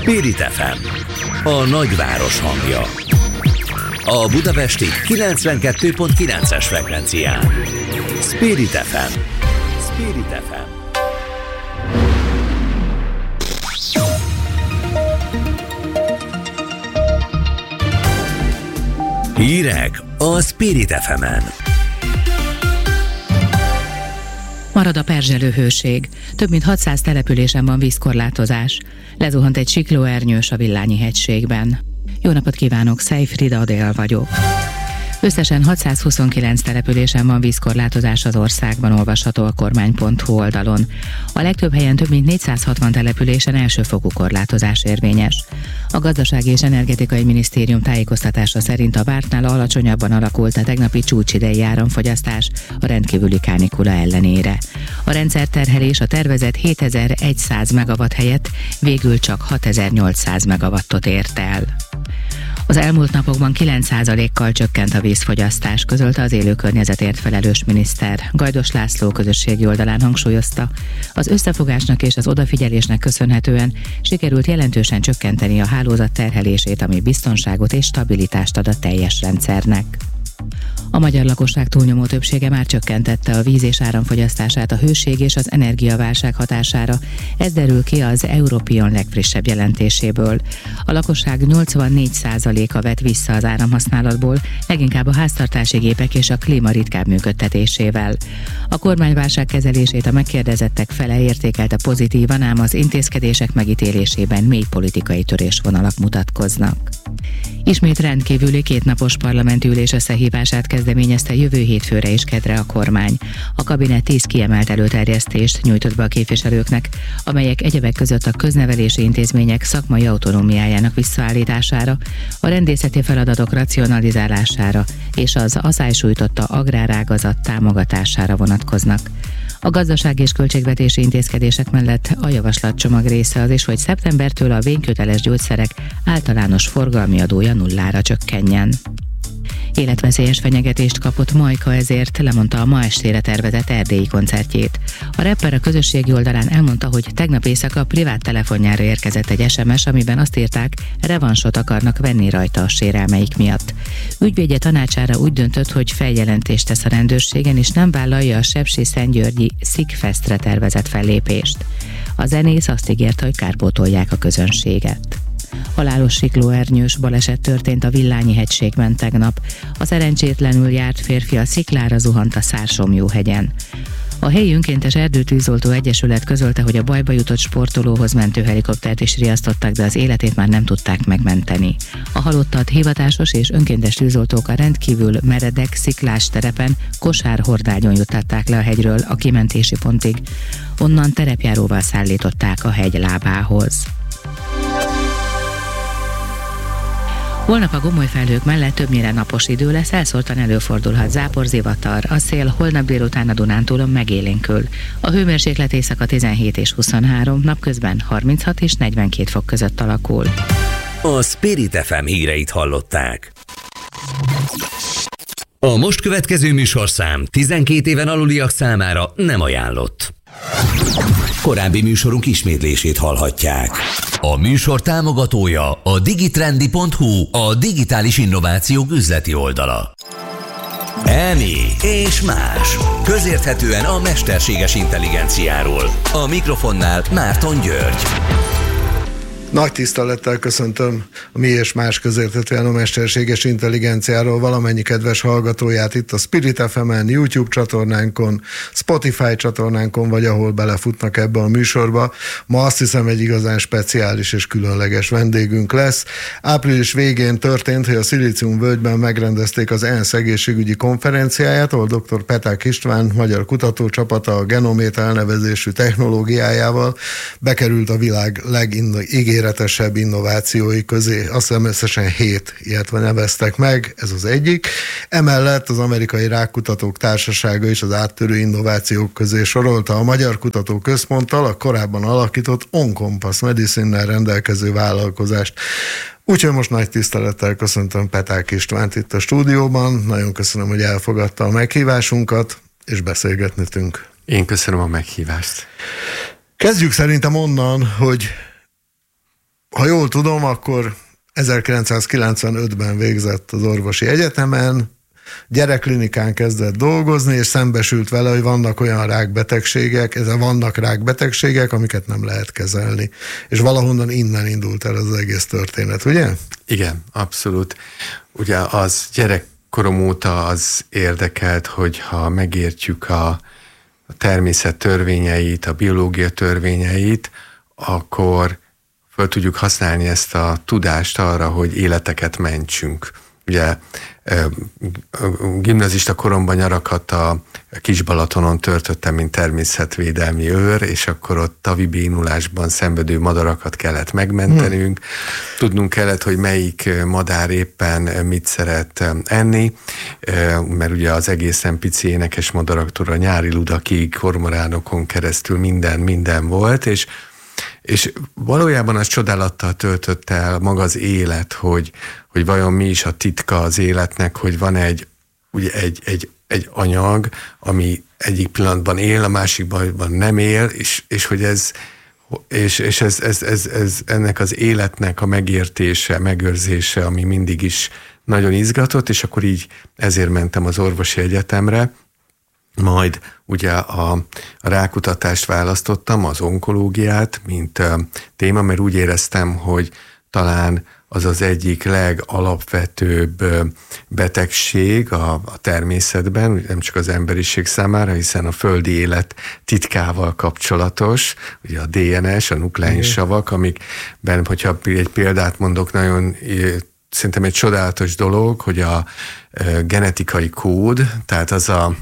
Spirit FM, a nagyváros hangja. A budapesti 92.9-es frekvencián. Spirit FM. Spirit FM. Hírek a Spirit FM-en. Marad a perzselő hőség. Több mint 600 településen van vízkorlátozás. Lezuhant egy siklóernyős a Villányi-hegységben. Jó napot kívánok, Szejfrida Adél vagyok. Összesen 629 településen van vízkorlátozás az országban, olvasható a kormány.hu oldalon. A legtöbb helyen több mint 460 településen elsőfokú korlátozás érvényes. A Gazdasági és Energetikai Minisztérium tájékoztatása szerint a vártnál alacsonyabban alakult a tegnapi csúcsidei áramfogyasztás a rendkívüli kánikula ellenére. A rendszerterhelés a tervezett 7100 megawatt helyett végül csak 6800 megawattot ért el. Az elmúlt napokban 9%-kal csökkent a vízfogyasztás, közölte az élőkörnyezetért felelős miniszter. Gajdos László közösségi oldalán hangsúlyozta, az összefogásnak és az odafigyelésnek köszönhetően sikerült jelentősen csökkenteni a hálózat terhelését, ami biztonságot és stabilitást ad a teljes rendszernek. A magyar lakosság túlnyomó többsége már csökkentette a víz és áramfogyasztását a hőség és az energiaválság hatására. Ez derül ki az Europeon legfrissebb jelentéséből. A lakosság 84%-a vett vissza az áramhasználatból, leginkább a háztartási gépek és a klíma ritkább működtetésével. A kormány válságkezelését a megkérdezettek fele értékelte pozitívan, ám az intézkedések megítélésében mély politikai törésvonalak mutatkoznak. Ismét rendkívüli kétnapos parlamenti ülés összehívását kezdeményezte jövő hétfőre és kedre a kormány. A kabinet 10 kiemelt előterjesztést nyújtott be a képviselőknek, amelyek egyebek között a köznevelési intézmények szakmai autonómiájának visszaállítására, a rendészeti feladatok racionalizálására és az asszálysújtotta agrárágazat támogatására vonatkoznak. A gazdasági és költségvetési intézkedések mellett a javaslatcsomag része az is, hogy szeptembertől a vényköteles gyógyszerek általános forgalmi adója nullára csökkenjen. Életveszélyes fenyegetést kapott Majka, ezért lemondta a ma estére tervezett erdélyi koncertjét. A rapper a közösségi oldalán elmondta, hogy tegnap éjszaka privát telefonjára érkezett egy SMS, amiben azt írták, revansot akarnak venni rajta a sérelmeik miatt. Ügyvédje tanácsára úgy döntött, hogy feljelentést tesz a rendőrségen, és nem vállalja a sepsiszentgyörgyi Szikfestre tervezett fellépést. A zenész azt ígérte, hogy kárpótolják a közönséget. Halálos siklóernyős baleset történt a Villányi-hegységben tegnap. A szerencsétlenül járt férfi a sziklára zuhant a Szársomjóhegyen. A helyi önkéntes erdőtűzoltó egyesület közölte, hogy a bajba jutott sportolóhoz mentőhelikoptert is riasztottak, de az életét már nem tudták megmenteni. A halottat hivatásos és önkéntes tűzoltók a rendkívül meredek sziklás terepen kosárhordányon juttatták le a hegyről a kimentési pontig. Onnan terepjáróval szállították a hegy lábához. Holnap a gomoly felhők mellett többnyire napos idő lesz, elszórtan előfordulhat záporzivatar, a szél holnap délután a Dunántúlon megélénkül. A hőmérséklet éjszaka 17 és 23, napközben 36 és 42 fok között alakul. A Spirit FM híreit hallották. A most következő műsorszám 12 éven aluliak számára nem ajánlott. Korábbi műsorunk ismétlését hallhatják. A műsor támogatója a digitrendi.hu, a digitális innovációk üzleti oldala. EMI és más. Közérthetően a mesterséges intelligenciáról. A mikrofonnál Márton György. Nagy tisztelettel köszöntöm a mi és más közérthetően a mesterséges intelligenciáról valamennyi kedves hallgatóját itt a Spirit FM-en, YouTube csatornánkon, Spotify csatornánkon, vagy ahol belefutnak ebbe a műsorba. Ma azt hiszem egy igazán speciális és különleges vendégünk lesz. Április végén történt, hogy a Szilíciumvölgyben megrendezték az ENSZ egészségügyi konferenciáját, ahol dr. Peták István, magyar kutatócsapata a Genométa elnevezésű technológiájával bekerült a világ legígéretesebb innovációi közé. Azt hiszem összesen 7 ilyet neveztek meg, ez az egyik. Emellett az Amerikai Rákkutatók Társasága is az áttörő innovációk közé sorolta a Magyar Kutatóközponttal a korábban alakított OnCompass Medicine-nel rendelkező vállalkozást. Úgyhogy most nagy tisztelettel köszöntöm Peták Istvánt itt a stúdióban. Nagyon köszönöm, hogy elfogadta a meghívásunkat, és beszélgetnünk. Én köszönöm a meghívást. Kezdjük szerintem onnan, hogy ha jól tudom, akkor 1995-ben végzett az orvosi egyetemen, gyerekklinikán kezdett dolgozni, és szembesült vele, hogy vannak olyan rákbetegségek, amiket nem lehet kezelni. És valahonnan innen indult el az egész történet, ugye? Igen, abszolút. Ugye az gyerekkorom óta az érdekelt, hogy ha megértjük a természet törvényeit, a biológia törvényeit, akkor föl tudjuk használni ezt a tudást arra, hogy életeket mentsünk. Ugye gimnazista koromban nyarakat a Kis-Balatonon töltöttem, mint természetvédelmi őr, és akkor ott tavibénulásban szenvedő madarakat kellett megmentenünk. Tudnunk kellett, hogy melyik madár éppen mit szeret enni, mert ugye az egészen pici énekes madaraktól a nyári ludakig, kormoránokon keresztül minden volt, és valójában az csodálattal töltött el maga az élet, hogy vajon mi is a titka az életnek, hogy van egy anyag, ami egyik pillanatban él, a másikban nem él, és hogy ez ennek az életnek a megértése, megőrzése, ami mindig is nagyon izgatott, és akkor így ezért mentem az orvosi egyetemre. Majd ugye a rákutatást választottam, az onkológiát, mint téma, mert úgy éreztem, hogy talán az az egyik legalapvetőbb betegség a természetben, nem csak az emberiség számára, hiszen a földi élet titkával kapcsolatos, ugye a DNS, a nukleinsavak, amikben, hogyha egy példát mondok, nagyon szerintem egy csodálatos dolog, hogy a genetikai kód, tehát az a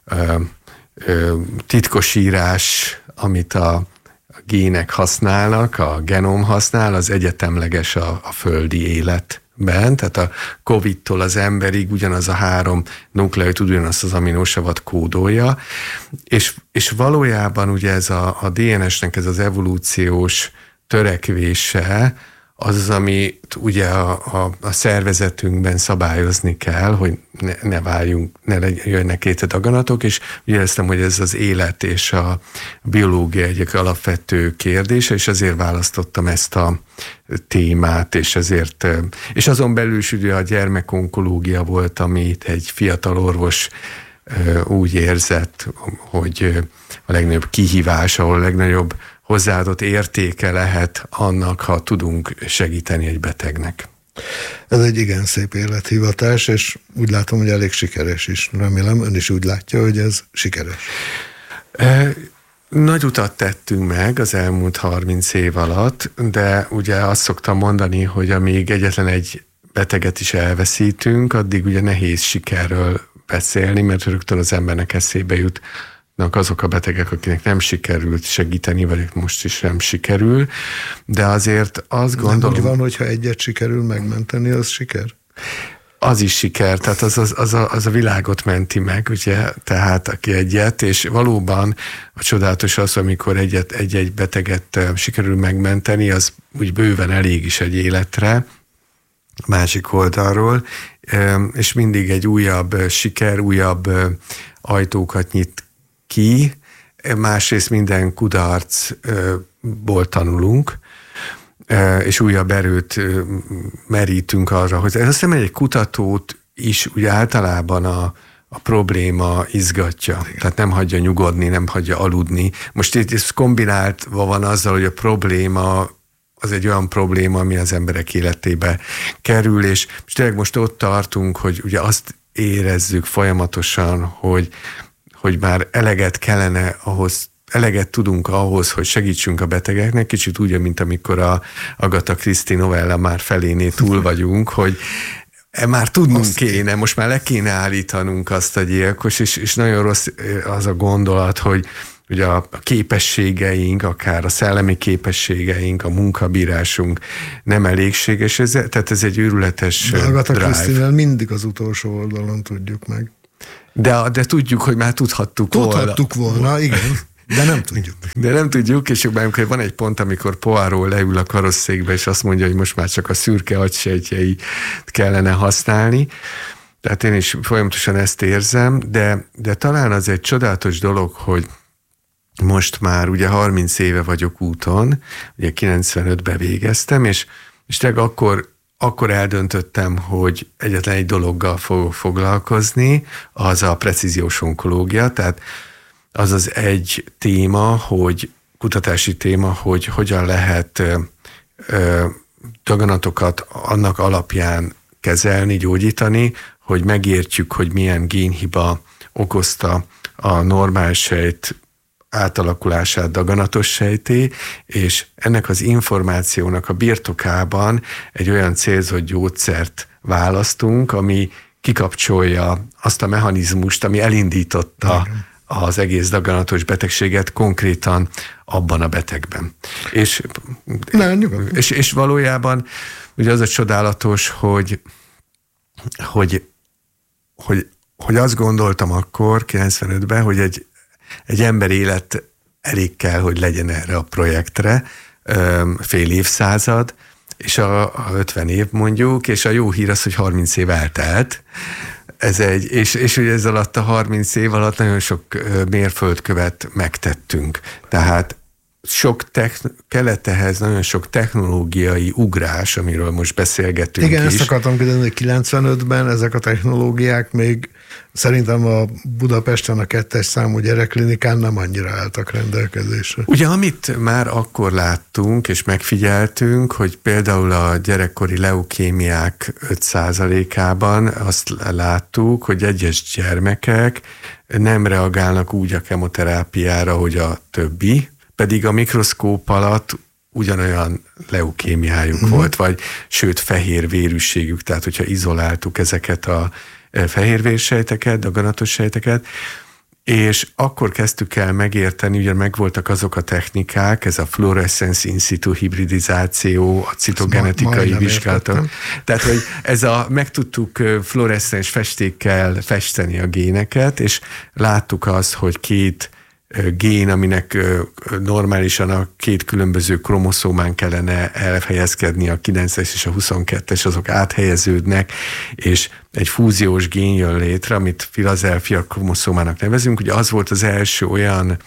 titkosírás, amit a gének használnak, a genom használ, az egyetemleges a földi életben, tehát a COVID-tól az emberig ugyanaz a 3 nukleoid ugyanazt az aminósavat kódolja, és valójában ugye ez a DNS-nek ez az evolúciós törekvése, az, amit ugye a szervezetünkben szabályozni kell, hogy ne váljunk, ne jönnek létre daganatok, és úgy éreztem, hogy ez az élet és a biológia egyik alapvető kérdése, és ezért választottam ezt a témát, és azon belül is ugye a gyermekonkológia volt, amit egy fiatal orvos úgy érzett, hogy a legnagyobb kihívás, ahol a legnagyobb hozzáadott értéke lehet annak, ha tudunk segíteni egy betegnek. Ez egy igen szép élethivatás, és úgy látom, hogy elég sikeres is. Remélem, ön is úgy látja, hogy ez sikeres. Nagy utat tettünk meg az elmúlt 30 év alatt, de ugye azt szoktam mondani, hogy amíg egyetlen egy beteget is elveszítünk, addig ugye nehéz sikerről beszélni, mert rögtön az embernek eszébe jut azok a betegek, akinek nem sikerült segíteni, vagy most is nem sikerül, de azért azt gondolom... Nem úgy van, hogyha egyet sikerül megmenteni, az siker? Az is siker, tehát az a világot menti meg, ugye, tehát aki egyet, és valóban a csodálatos az, amikor egy beteget sikerül megmenteni, az úgy bőven elég is egy életre, másik oldalról, és mindig egy újabb siker, újabb ajtókat nyit ki, másrészt minden kudarcból tanulunk, és újabb erőt merítünk arra, hogy azt hiszem, egy kutatót is úgy általában a probléma izgatja, tehát nem hagyja nyugodni, nem hagyja aludni. Most itt ez kombinálva van azzal, hogy a probléma az egy olyan probléma, ami az emberek életébe kerül, és tényleg most ott tartunk, hogy ugye azt érezzük folyamatosan, hogy már eleget tudunk ahhoz, hogy segítsünk a betegeknek, kicsit úgy, mint amikor a Agatha Christie novella már felénél túl vagyunk, hogy már tudnunk kéne, most már le kéne állítanunk azt a gyilkos, és nagyon rossz az a gondolat, hogy ugye a képességeink, akár a szellemi képességeink, a munkabírásunk nem elégséges, tehát ez egy őrületes drive. Agatha Christie-vel mindig az utolsó oldalon tudjuk meg. De tudjuk, hogy már tudhattuk volna, igen, de nem tudjuk. De nem tudjuk, és amikor van egy pont, amikor Poirot leül a karosszékbe, és azt mondja, hogy most már csak a szürke agysejtjei kellene használni. Tehát én is folyamatosan ezt érzem, de talán az egy csodálatos dolog, hogy most már ugye 30 éve vagyok úton, ugye 95-ben végeztem, és tényleg akkor eldöntöttem, hogy egyetlen egy dologgal fogok foglalkozni, az a precíziós onkológia, tehát az az egy téma, kutatási téma, hogy hogyan lehet daganatokat annak alapján kezelni, gyógyítani, hogy megértjük, hogy milyen génhiba okozta a normális sejt átalakulását daganatos sejté, és ennek az információnak a birtokában egy olyan célzott gyógyszert választunk, ami kikapcsolja azt a mechanizmust, ami elindította az egész daganatos betegséget konkrétan abban a betegben. És valójában ugye az a csodálatos, hogy azt gondoltam akkor, 95-ben, hogy egy ember élet elég kell, hogy legyen erre a projektre, fél évszázad, és a 50 év mondjuk, és a jó hír az, hogy 30 év eltelt. És ugye ez alatt a 30 év alatt nagyon sok mérföldkövet megtettünk. Tehát kellett ehhez nagyon sok technológiai ugrás, amiről most beszélgetünk. Igen, is. Ezt akartam kérdezni, hogy 95-ben ezek a technológiák még szerintem a Budapesten a 2-es számú gyerekklinikán nem annyira álltak rendelkezésre. Ugye, amit már akkor láttunk és megfigyeltünk, hogy például a gyerekkori leukémiák 5%-ában azt láttuk, hogy egyes gyermekek nem reagálnak úgy a kemoterápiára, hogy a többi, pedig a mikroszkóp alatt ugyanolyan leukémiájuk volt, vagy sőt fehér vérűségük, tehát hogyha izoláltuk ezeket a fehérvérsejteket, daganatos sejteket, és akkor kezdtük el megérteni, ugye megvoltak azok a technikák, ez a fluorescence in situ hibridizáció, a citogenetikai vizsgálatok. Tehát, hogy meg tudtuk fluoreszcens festékkel festeni a géneket, és láttuk azt, hogy két gén, aminek normálisan a két különböző kromoszómán kellene elhelyezkedni, a 9-es és a 22-es, azok áthelyeződnek, és egy fúziós gén jön létre, amit Philadelphia kromoszómának nevezünk. Ugye az volt az első olyan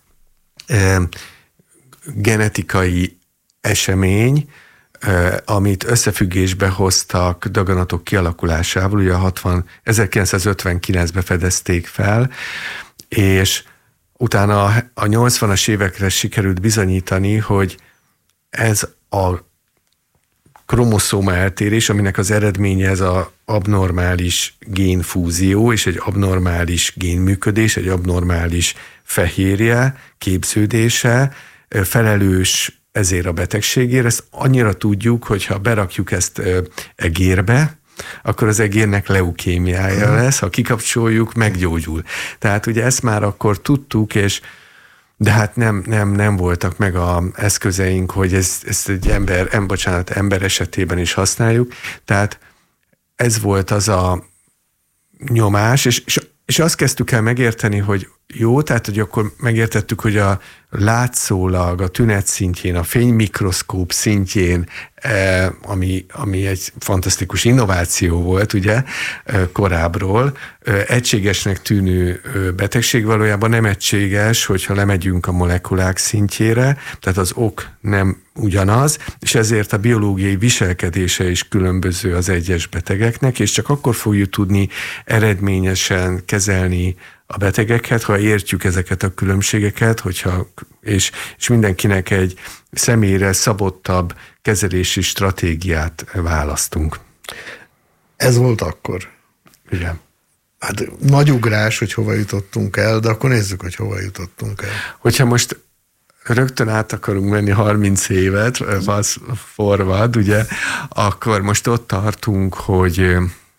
genetikai esemény, amit összefüggésbe hoztak daganatok kialakulásával, ugye 1959-ben fedezték fel, és utána a 80-as évekre sikerült bizonyítani, hogy ez a kromoszóma eltérés, aminek az eredménye ez az abnormális génfúzió és egy abnormális génműködés, egy abnormális fehérje képződése felelős ezért a betegségért. Ezt annyira tudjuk, hogy ha berakjuk ezt egérbe, akkor az egérnek leukémiája lesz, ha kikapcsoljuk, meggyógyul. Tehát ugye ezt már akkor tudtuk, de hát nem voltak meg az eszközeink, hogy ezt egy ember esetében is használjuk. Tehát ez volt az a nyomás, és azt kezdtük el megérteni, hogy jó, tehát hogy akkor megértettük, hogy a látszólag, a tünet szintjén, a fénymikroszkóp szintjén, ami egy fantasztikus innováció volt, ugye, korábbról, egységesnek tűnő betegség valójában nem egységes, hogyha lemegyünk a molekulák szintjére, tehát az ok nem ugyanaz, és ezért a biológiai viselkedése is különböző az egyes betegeknek, és csak akkor fogjuk tudni eredményesen kezelni a betegeket, ha értjük ezeket a különbségeket, és mindenkinek egy személyre szabottabb kezelési stratégiát választunk. Ez volt akkor. Igen. Hát nagy ugrás, hogy hova jutottunk el, de akkor nézzük, hogy hova jutottunk el. Hogyha most rögtön át akarunk menni 30 évet, fast forward, ugye, akkor most ott tartunk, hogy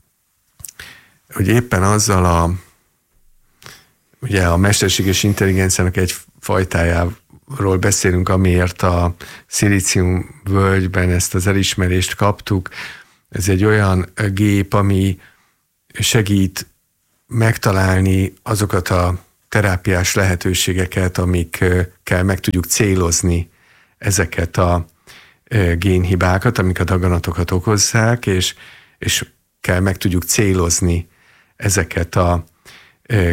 éppen azzal ugye a mesterséges intelligenciának egy fajtájáról beszélünk, amiért a szilícium völgyben ezt az elismerést kaptuk. Ez egy olyan gép, ami segít megtalálni azokat a terápiás lehetőségeket, amikkel meg tudjuk célozni ezeket a génhibákat, amik a daganatokat okozzák, és meg tudjuk célozni ezeket a